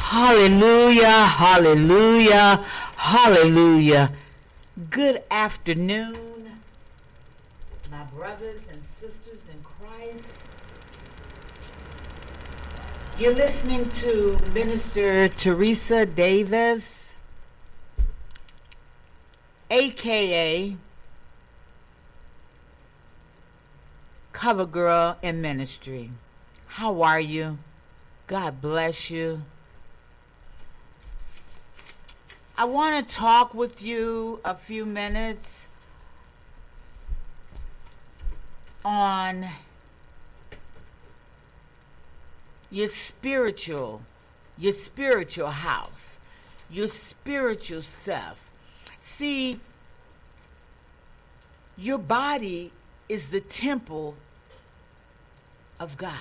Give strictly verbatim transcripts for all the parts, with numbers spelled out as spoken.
Hallelujah, hallelujah, hallelujah. Good afternoon, my brothers and sisters in Christ. You're listening to Minister Teresa Davis, a k a. Cover Girl in Ministry. How are you? God bless you. I want to talk with you a few minutes on your spiritual, your spiritual house, your spiritual self. See, your body is the temple of God.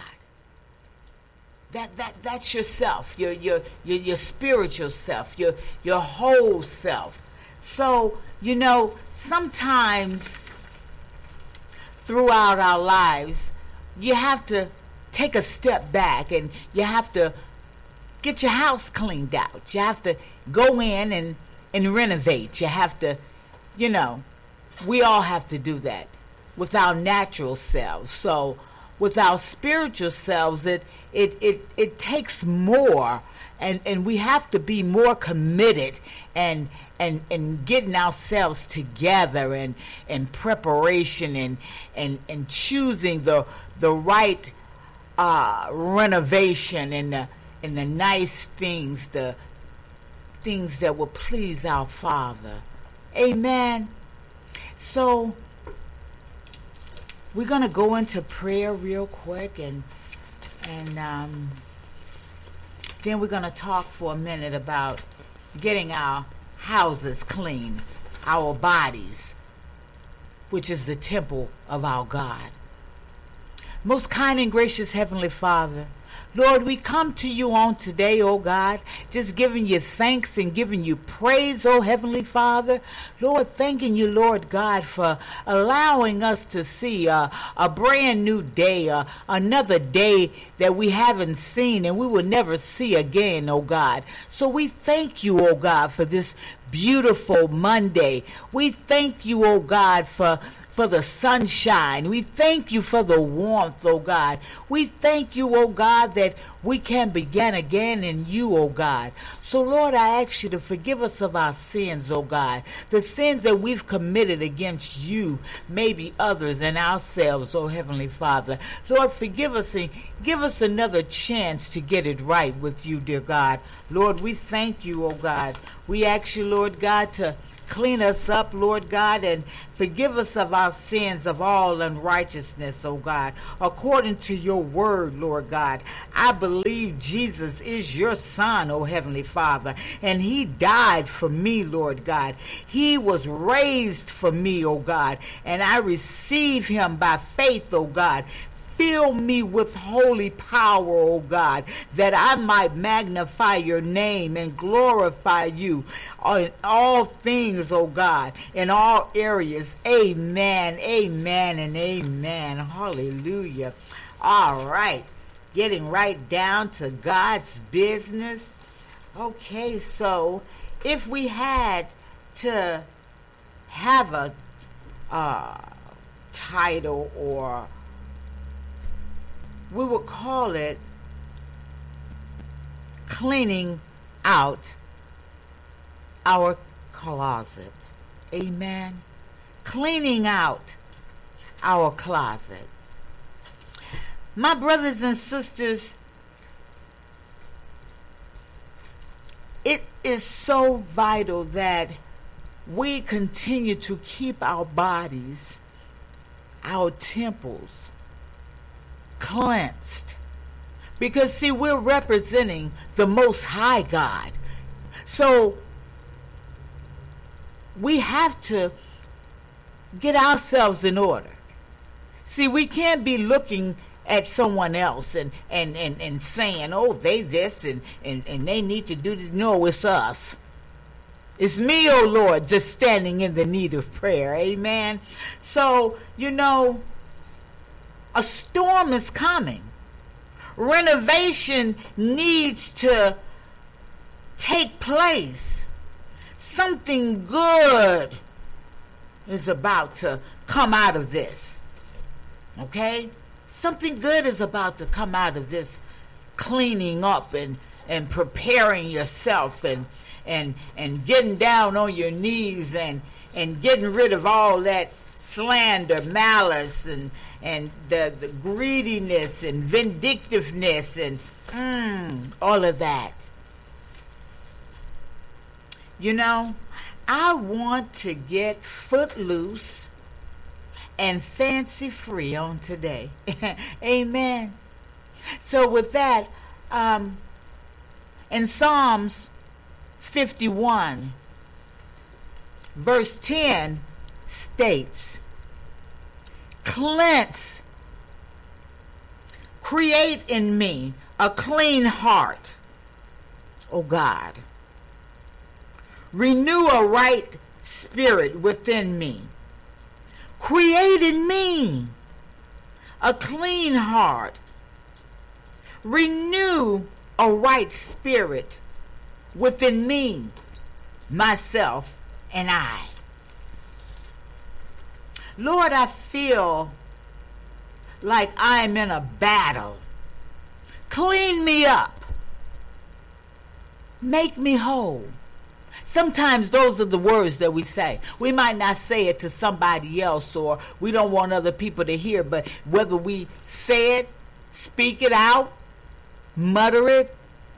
That that that's yourself, your your your your spiritual self, your your whole self. So, you know, sometimes throughout our lives, you have to take a step back and you have to get your house cleaned out. You have to go in and, and renovate. You have to, you know, we all have to do that with our natural selves. So with our spiritual selves, it it it, it takes more, and, and we have to be more committed and and and getting ourselves together and, and preparation and, and and choosing the the right uh, renovation and the and the nice things, the things that will please our Father. Amen. So we're going to go into prayer real quick, and and um, then we're going to talk for a minute about getting our houses clean, our bodies, which is the temple of our God. Most kind and gracious Heavenly Father, Lord, we come to you on today, oh God, just giving you thanks and giving you praise, oh Heavenly Father. Lord, thanking you, Lord God, for allowing us to see a, a brand new day, uh, another day that we haven't seen and we will never see again, oh God. So we thank you, oh God, for this beautiful Monday. We thank you, oh God, for for the sunshine. We thank you for the warmth, oh God. We thank you, oh God, that we can begin again in you, oh God. So, Lord, I ask you to forgive us of our sins, oh God. The sins that we've committed against you, maybe others and ourselves, oh Heavenly Father. Lord, forgive us and give us another chance to get it right with you, dear God. Lord, we thank you, oh God. We ask you, Lord God, to clean us up, Lord God, and forgive us of our sins of all unrighteousness, oh God, according to your word, Lord God. I believe Jesus is your Son, oh Heavenly Father, and he died for me, Lord God. He was raised for me, oh God, and I receive him by faith, oh God. Fill me with holy power, O God, that I might magnify your name and glorify you in all things, O God, in all areas. Amen, amen, and amen. Hallelujah. All right, getting right down to God's business. Okay, so if we had to have a uh, title, or we would call it cleaning out our closet. Amen. Cleaning out our closet. My brothers and sisters, it is so vital that we continue to keep our bodies, our temples, cleansed, because see, we're representing the Most High God. So we have to get ourselves in order. See, we can't be looking at someone else and and and, and saying, oh, they this and, and and they need to do this. No, it's us. It's me, oh Lord, just standing in the need of prayer. Amen. So, you know, a storm is coming. Renovation needs to take place. Something good is about to come out of this. Okay? Something good is about to come out of this cleaning up and, and preparing yourself and and and getting down on your knees and, and getting rid of all that slander, malice, and and the, the greediness and vindictiveness and mm, all of that. You know, I want to get footloose and fancy free on today. Amen. So with that, um, in Psalms fifty-one, verse ten states, cleanse, create in me a clean heart, O God. Renew a right spirit within me. Create in me a clean heart. Renew a right spirit within me, myself, and I. Lord, I feel like I'm in a battle. Clean me up. Make me whole. Sometimes those are the words that we say. We might not say it to somebody else, or we don't want other people to hear, but whether we say it, speak it out, mutter it,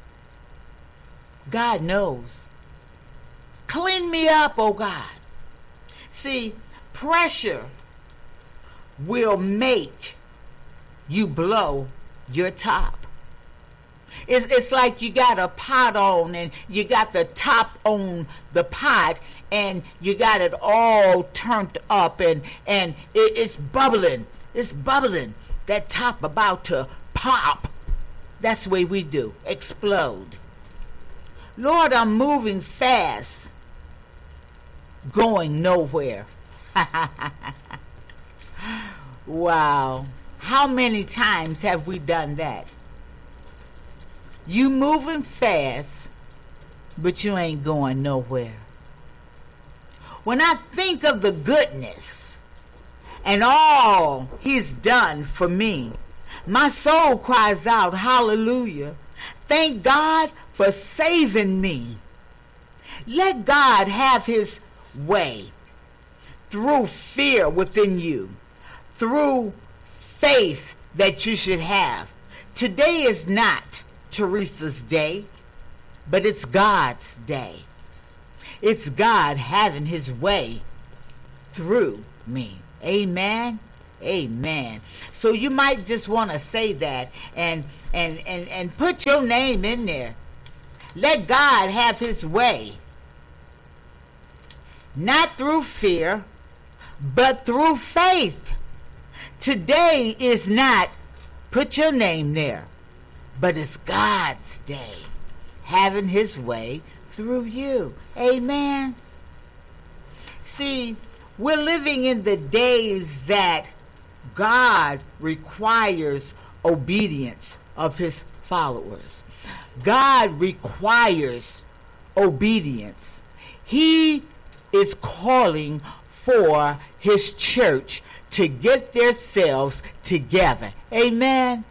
God knows. Clean me up, oh God. See, pressure will make you blow your top. It's, it's like you got a pot on and you got the top on the pot and you got it all turned up and, and it, it's bubbling. It's bubbling. That top about to pop. That's the way we do. Explode. Lord, I'm moving fast. Going nowhere. Wow. How many times have we done that? You moving fast, but you ain't going nowhere. When I think of the goodness and all he's done for me, my soul cries out, hallelujah. Thank God for saving me. Let God have his way through fear within you, through faith that you should have. Today is not Teresa's day, but it's God's day. It's God having his way through me. Amen. Amen. So you might just want to say that and and and and put your name in there. Let God have his way. Not through fear, but through faith. Today is not, put your name there, but it's God's day, having his way through you. Amen. See, we're living in the days that God requires obedience of his followers. God requires obedience. He is calling for his church to get themselves together. Amen.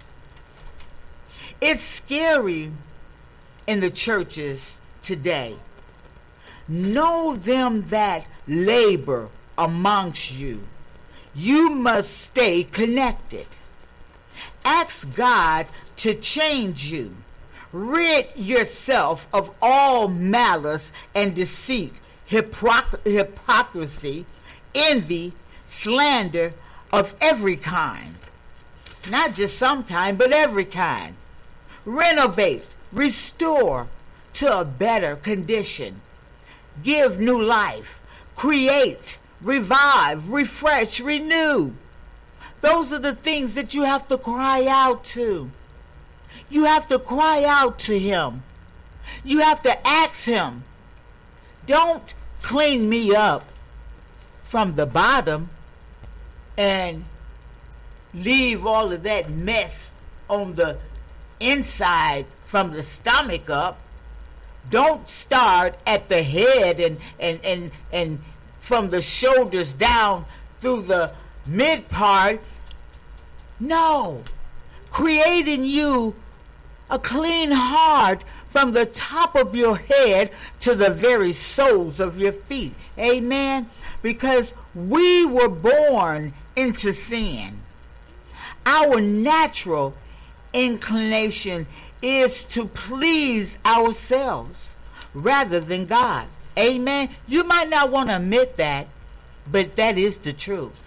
It's scary in the churches today. Know them that labor amongst you. You must stay connected. Ask God to change you. Rid yourself of all malice and deceit, hypocr- hypocrisy, envy, slander of every kind. Not just some kind, but every kind. Renovate, restore to a better condition. Give new life. Create, revive, refresh, renew. Those are the things that you have to cry out to. You have to cry out to him. You have to ask him. Don't clean me up from the bottom and leave all of that mess on the inside from the stomach up. Don't start at the head and, and, and, and from the shoulders down through the mid part. No. Create in you a clean heart from the top of your head to the very soles of your feet. Amen. Because we were born into sin. Our natural inclination is to please ourselves rather than God. Amen. You might not want to admit that, but that is the truth.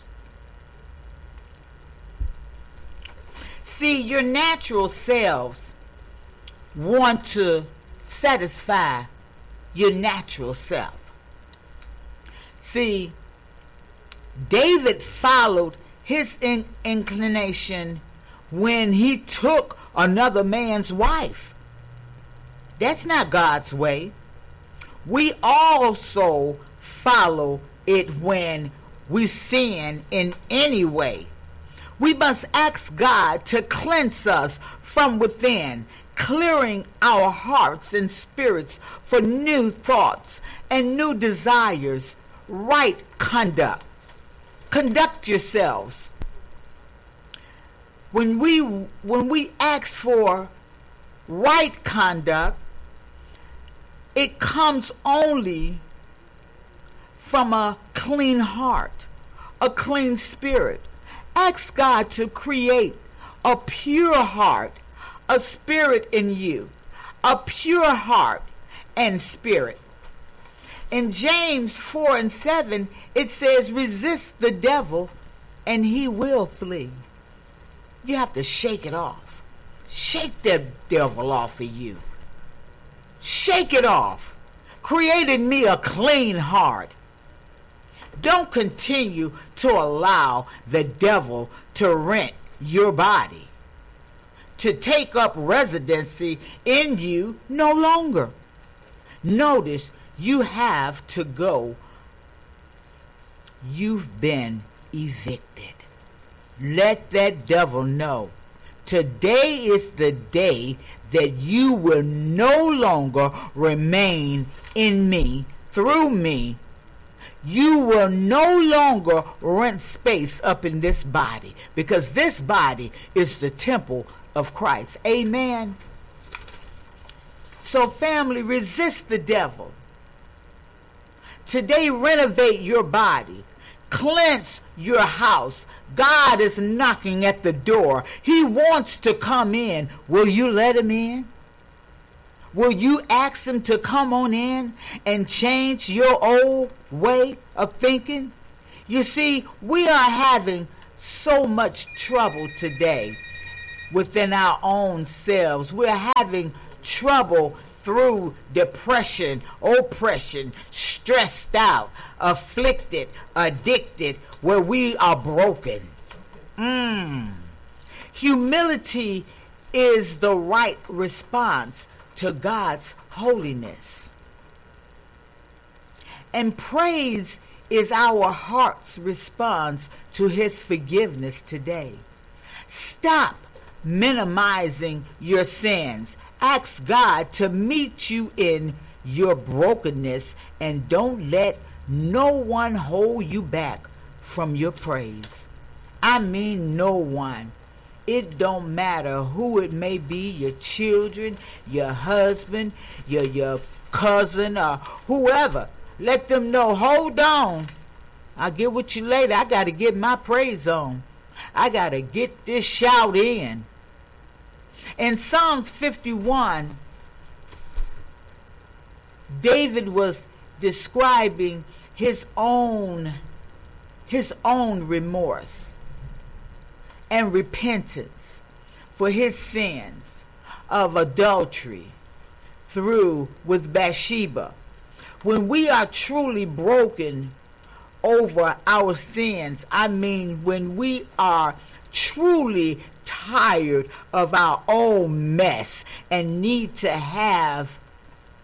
See, your natural selves want to satisfy your natural self. See, David followed his in- inclination when he took another man's wife. That's not God's way. We also follow it when we sin in any way. We must ask God to cleanse us from within, clearing our hearts and spirits for new thoughts and new desires, right conduct. Conduct yourselves. When we when we ask for right conduct, it comes only from a clean heart, a clean spirit. Ask God to create a pure heart, a spirit in you, a pure heart and spirit. In James four and seven, it says, resist the devil and he will flee. You have to shake it off. Shake that devil off of you. Shake it off. Create in me a clean heart. Don't continue to allow the devil to rent your body, to take up residency in you no longer. Notice you have to go. You've been evicted. Let that devil know. Today is the day that you will no longer remain in me, through me. You will no longer rent space up in this body, because this body is the temple of Christ. Amen. So family, resist the devil. Today, renovate your body. Cleanse your house. God is knocking at the door. He wants to come in. Will you let him in? Will you ask him to come on in and change your old way of thinking? You see, we are having so much trouble today within our own selves. We're having trouble through depression, oppression, stressed out, afflicted, addicted, where we are broken. Mm. Humility is the right response to God's holiness. And praise is our heart's response to his forgiveness today. Stop minimizing your sins. Ask God to meet you in your brokenness, and don't let no one hold you back from your praise. I mean no one. It don't matter who it may be, your children, your husband, your, your cousin, or whoever. Let them know, hold on. I'll get with you later. I got to get my praise on. I got to get this shout in. In Psalms fifty-one, David was describing his own, his own remorse and repentance for his sins of adultery through with Bathsheba. When we are truly broken over our sins, I mean when we are truly tired of our own mess and need to have